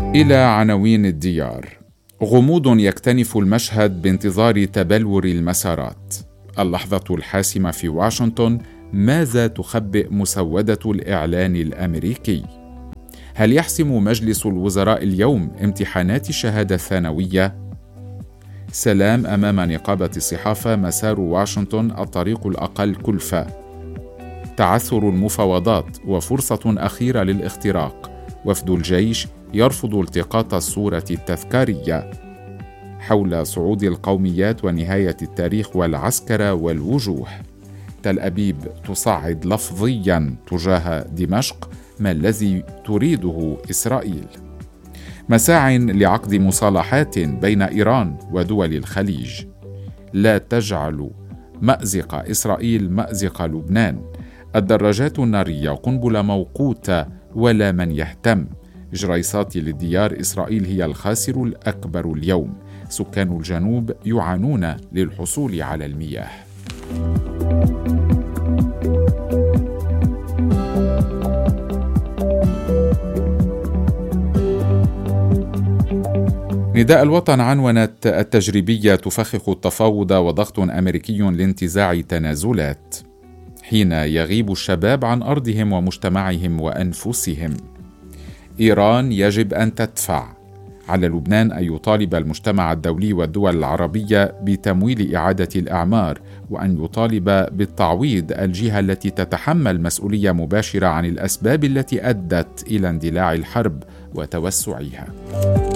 إلى عناوين الديار. غموض يكتنف المشهد بانتظار تبلور المسارات. اللحظة الحاسمة في واشنطن، ماذا تخبئ مسودة الإعلان الأمريكي؟ هل يحسم مجلس الوزراء اليوم امتحانات الشهادة الثانوية؟ سلام أمام نقابة الصحافة، مسار واشنطن الطريق الأقل كلفة. تعثر المفاوضات وفرصة أخيرة للاختراق. وفد الجيش يرفض التقاط الصورة التذكارية. حول صعود القوميات ونهاية التاريخ والعسكرة والوجوه. تل أبيب تصعد لفظياً تجاه دمشق، ما الذي تريده إسرائيل؟ مساع لعقد مصالحات بين إيران ودول الخليج. لا تجعل مأزق إسرائيل مأزق لبنان. الدراجات النارية قنبلة موقوتة ولا من يهتم. جريصات للديار، إسرائيل هي الخاسر الأكبر اليوم. سكان الجنوب يعانون للحصول على المياه. نداء الوطن عنونت التجريبية تفخخ التفاوض وضغط أمريكي لانتزاع تنازلات. حين يغيب الشباب عن أرضهم ومجتمعهم وأنفسهم. إيران يجب أن تدفع. على لبنان أن يطالب المجتمع الدولي والدول العربية بتمويل إعادة الأعمار، وأن يطالب بالتعويض الجهة التي تتحمل مسؤولية مباشرة عن الأسباب التي أدت إلى اندلاع الحرب وتوسعها.